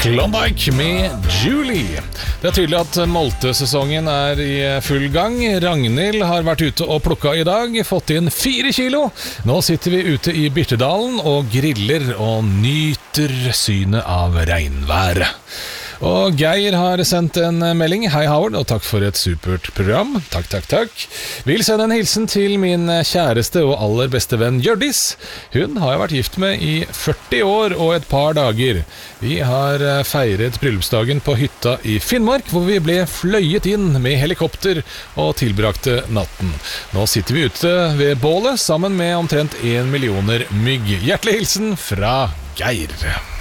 Klondike med Julie. Det er tydelig at moltesesongen er i full gang. Ragnhild har vært ute og plukka i dag, fått inn 4 kilo. Nå sitter vi ute i Birtedalen og griller og nyter synet av regnværet. Og Geir har sendt en melding. Hei Howard, og takk for et supert program. Takk. Vil sende en hilsen til min kjæreste og aller beste venn Hjørdis. Hun har jeg vært gift med i 40 år og et par dager. Vi har feiret bryllupsdagen på hytta i Finnmark, hvor vi ble fløyet inn med helikopter og tilbrakte natten. Nå sitter vi ute ved bålet sammen med omtrent 1 million mygg. Hjertelig hilsen fra Geir.